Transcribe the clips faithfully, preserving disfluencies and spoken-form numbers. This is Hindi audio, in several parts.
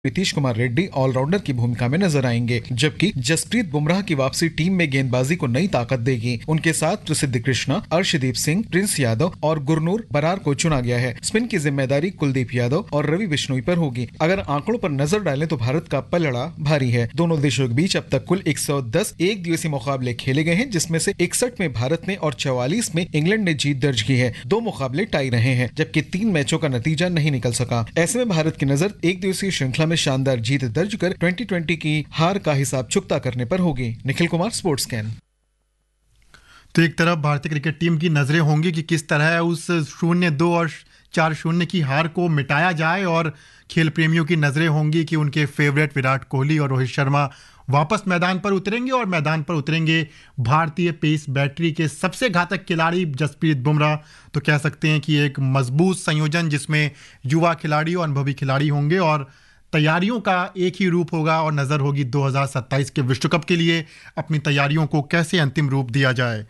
नीतीश कुमार रेड्डी ऑलराउंडर की भूमिका में नजर आएंगे, जबकि जसप्रीत बुमराह की वापसी टीम में गेंदबाजी को नई ताकत देगी। उनके साथ प्रसिद्ध कृष्णा, अर्शदीप सिंह, प्रिंस यादव और गुरनूर बरार को चुना गया है। स्पिन की जिम्मेदारी कुलदीप यादव और रवि बिश्नोई पर होगी। अगर आंकड़ों पर नजर डालें तो भारत का पलड़ा भारी है। दोनों देशों के बीच अब तक कुल एक सौ दस एक दिवसीय मुकाबले खेले गए हैं, जिसमें से इकसठ में भारत ने और चौवालीस में इंग्लैंड ने जीत दर्ज की है। दो मुकाबले टाई रहे हैं, जबकि तीन मैचों का नतीजा नहीं निकल सका। ऐसे में भारत की नजर एक दिवसीय श्रृंखला में शानदार जीत दर्ज कर ट्वेंटी ट्वेंटी की हार का हिसाब चुकता करने पर होगी। Nikhil Kumar, sports can. तो एक तरफ भारतीय क्रिकेट टीम की नजरें होंगी कि किस तरह उस शून्य दो और चार शून्य की हार को मिटाया जाए, और खेल प्रेमियों की नजरें होंगी कि उनके फेवरेट विराट कोहली और रोहित शर्मा वापस मैदान पर उतरेंगे, और मैदान पर उतरेंगे भारतीय पेस बैटरी के सबसे घातक खिलाड़ी जसप्रीत बुमराह। तो कह सकते हैं कि एक मजबूत संयोजन जिसमें युवा खिलाड़ी और अनुभवी खिलाड़ी होंगे, और तैयारियों का एक ही रूप होगा, और नज़र होगी दो हज़ार सत्ताईस के विश्व कप के लिए अपनी तैयारियों को कैसे अंतिम रूप दिया जाए।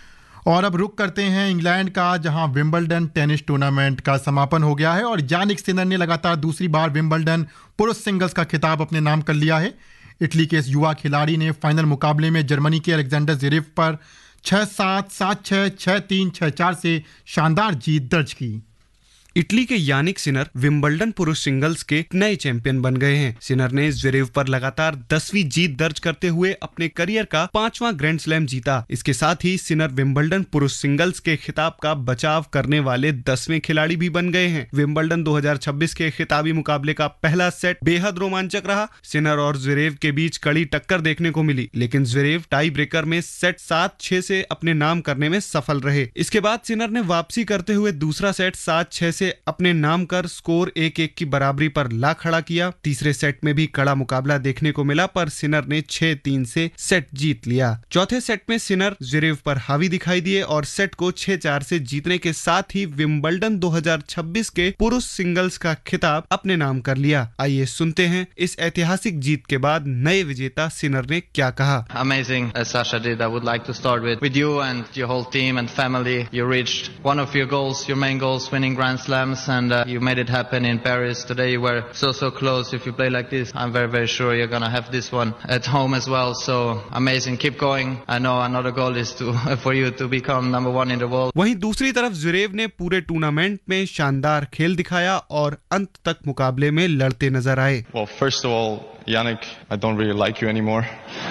और अब रुक करते हैं इंग्लैंड का, जहां विंबलडन टेनिस टूर्नामेंट का समापन हो गया है और यानिक सिनर ने लगातार दूसरी बार विंबलडन पुरुष सिंगल्स का खिताब अपने नाम कर लिया है। इटली के इस युवा खिलाड़ी ने फाइनल मुकाबले में जर्मनी के अलेक्जेंडर ज़वेरेव पर छह सात, सात छह, छह तीन, छह चार से शानदार जीत दर्ज की। इटली के यानिक सिनर विंबलडन पुरुष सिंगल्स के नए चैंपियन बन गए हैं। सिनर ने ज़वेरेव पर लगातार दसवीं जीत दर्ज करते हुए अपने करियर का पांचवां ग्रैंड स्लैम जीता। इसके साथ ही सिनर विंबलडन पुरुष सिंगल्स के खिताब का बचाव करने वाले दसवें खिलाड़ी भी बन गए हैं। विंबलडन दो हज़ार छब्बीस के खिताबी मुकाबले का पहला सेट बेहद रोमांचक रहा। सिनर और ज़वेरेव के बीच कड़ी टक्कर देखने को मिली, लेकिन ज़वेरेव टाई ब्रेकर में सेट सात छह से अपने नाम करने में सफल रहे। इसके बाद सिनर ने वापसी करते हुए दूसरा सेट सात छह से अपने नाम कर स्कोर एक एक की बराबरी पर ला खड़ा किया। तीसरे सेट में भी कड़ा मुकाबला देखने को मिला, पर सिनर ने छह तीन से सेट जीत लिया। चौथे सेट में सिनर ज़वेरेव पर हावी दिखाई दिए और सेट को छह चार से जीतने के साथ ही विंबलडन दो हज़ार छब्बीस के पुरुष सिंगल्स का खिताब अपने नाम कर लिया। आइए सुनते हैं इस ऐतिहासिक जीत के बाद नए विजेता सिनर ने क्या कहा। Amazing, as Sasha did. I would like to start with with you and your whole team and family. You reached one of your goals, your main goals, winning Grand Slams, and uh, you made it happen in Paris. Today you were so so close. If you play like this, I'm very very sure you're gonna have this one at home as well. So amazing, keep going. I know another goal is to for you to become number one in the world. वहीं दूसरी तरफ ज़वेरेव ने पूरे टूर्नामेंट में शानदार खेल दिखाया और अंत तक मुकाबले में लड़ते नजर आए। Well, first of all, Yannick, I don't really like you anymore.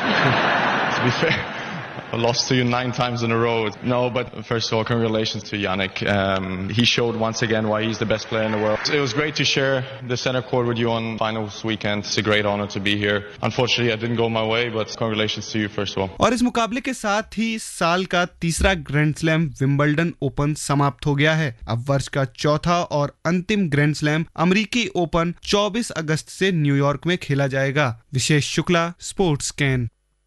To be fair. I lost to you nine times in a row. No, but first of all, congratulations to Yannick. Um, he showed once again why he's the best player in the world. It was great to share the center court with you on finals weekend. It's a great honor to be here. Unfortunately, I didn't go my way, but congratulations to you first of all. और इस मुकाबले के साथ ही साल का तीसरा ग्रैंड स्लैम विंबलडन ओपन समाप्त हो गया है। अब वर्ष का चौथा और अंतिम ग्रैंड स्लैम अमेरिकी ओपन चौबीस अगस्त से न्यूयॉर्क में खेला जाएगा। विशेष शुक्ला, स्पोर्ट्स कैन।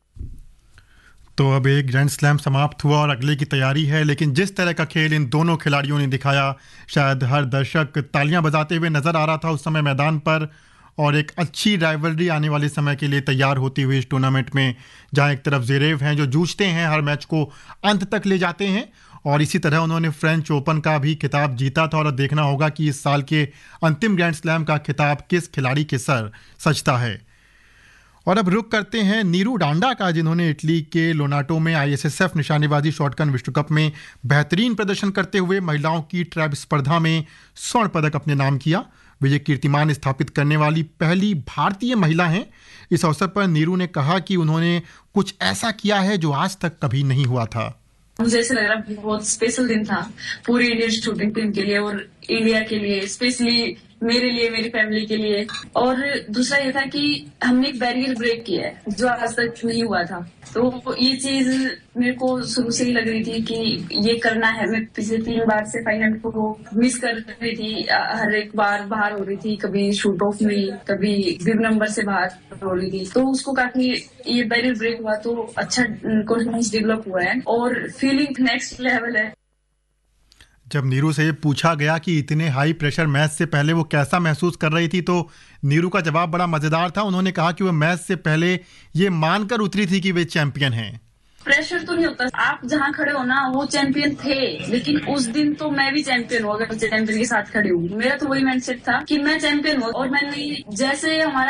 तो अब एक ग्रैंड स्लैम समाप्त हुआ और अगले की तैयारी है, लेकिन जिस तरह का खेल इन दोनों खिलाड़ियों ने दिखाया, शायद हर दर्शक तालियां बजाते हुए नजर आ रहा था उस समय मैदान पर, और एक अच्छी राइवलरी आने वाले समय के लिए तैयार होती हुई इस टूर्नामेंट में, जहां एक तरफ ज़वेरेव हैं जो जूझते हैं, हर मैच को अंत तक ले जाते हैं, और इसी तरह उन्होंने फ्रेंच ओपन का भी खिताब जीता था। और देखना होगा कि इस साल के अंतिम ग्रैंड स्लैम का खिताब किस खिलाड़ी के सर सजता है। और अब रुक करते हैं नीरू डांडा का, जिन्होंने इटली के लोनाटो में आईएसएसएफ निशानेबाजी शॉटगन विश्व कप में बेहतरीन प्रदर्शन करते हुए महिलाओं की ट्रैप स्पर्धा में स्वर्ण पदक अपने नाम किया। वे ये कीर्तिमान स्थापित करने वाली पहली भारतीय महिला हैं। इस अवसर पर नीरू ने कहा कि उन्होंने कुछ ऐसा किया है जो आज तक कभी नहीं हुआ था। मुझे ऐसा लग रहा बहुत स्पेशल दिन था पूरी इंडियन शूटिंग टीम के लिए और इंडिया के लिए, स्पेशली मेरे लिए, मेरी फैमिली के लिए। और दूसरा ये था कि हमने एक बैरियर ब्रेक किया है जो आज तक नहीं हुआ था। तो ये चीज मेरे को शुरू से ही लग रही थी कि ये करना है। मैं पिछले तीन बार से फाइनल को मिस कर रही थी, हर एक बार बाहर हो रही थी, कभी शूट ऑफ में, कभी बिग नंबर से बाहर हो रही थी। तो उसको काफी ये बैरियर ब्रेक हुआ तो अच्छा कॉन्फिडेंस डेवलप हुआ है और फीलिंग नेक्स्ट लेवल है। जब नीरू से ये पूछा गया कि इतने हाई प्रेशर मैच से पहले वो कैसा महसूस कर रही थी, तो नीरू का जवाब बड़ा मजेदार था। उन्होंने कहा कि वो मैच से पहले ये मानकर उतरी थी कि वे चैंपियन हैं। प्रेशर तो नहीं होता, आप जहाँ खड़े हो ना वो चैंपियन थे, लेकिन उस दिन तो मैं भी चैंपियन हूँ अगर चैंपियन के साथ खड़ी हूँ। मेरा तो वही माइंडसेट था कि मैं चैंपियन हूँ। और मैंने जैसे हमारा